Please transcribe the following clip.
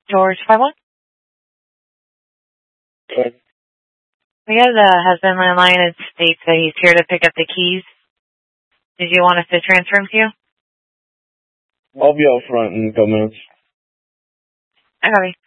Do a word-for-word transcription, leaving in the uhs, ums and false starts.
George five one? Good. We have the husband landline. It states that he's here to pick up the keys. Did you want us to transfer him to you? I'll be out front in a couple minutes. I got you.